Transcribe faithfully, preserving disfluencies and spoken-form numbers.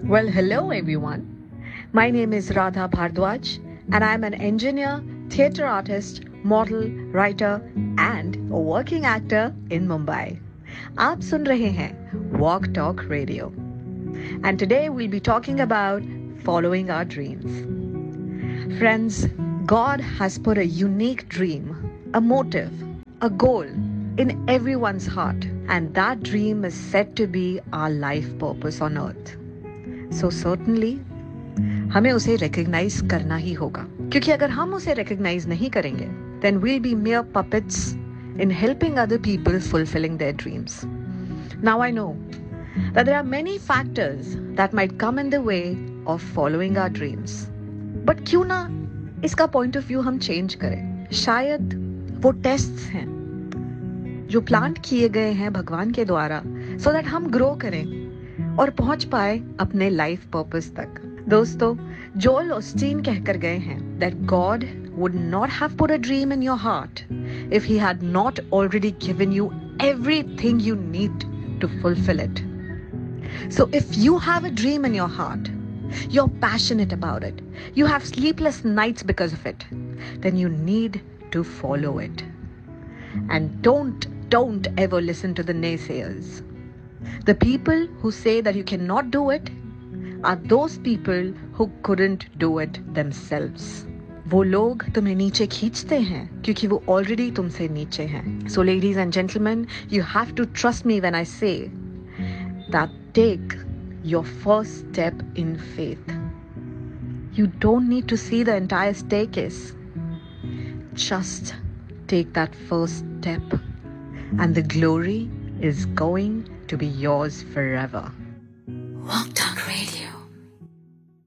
Well, hello everyone. My name is Radha Bhardwaj and I'm an engineer, theatre artist, model, writer and a working actor in Mumbai. आप सुन रहे हैं Walk Talk Radio. And today we'll be talking about following our dreams. Friends, God has put a unique dream, a motive, a goal in everyone's heart. And that dream is said to be our life purpose on earth. So certainly, हमें उसे recognize करना ही होगा. क्योंकि अगर हम उसे recognize नहीं करेंगे, then we'll be mere puppets in helping other people fulfilling their dreams. Now I know that there are many factors that might come in the way of following our dreams. But क्यों ना इसका point of view हम change करें? शायद वो tests हैं जो plant किए गए हैं भगवान के द्वारा so that हम grow करें और पहुंच पाए अपने लाइफ पर्पस तक. दोस्तों, जोएल ऑस्टीन कहकर गए हैं that God would not have put a dream in your heart if he had not already given you everything you need to fulfill it. So if you have a dream in your heart, you're passionate about it, you have sleepless nights because of it, then you need to follow it. And don't, don't ever listen to the naysayers. The people who say that you cannot do it are those people who couldn't do it themselves. वो लोग तुम्हें नीचे खींचते हैं क्योंकि वो already तुमसे नीचे हैं. So ladies and gentlemen, you have to trust me when I say that take your first step in faith. You don't need to see the entire staircase. Just take that first step and the glory is going to be yours forever. Walk Talk Radio.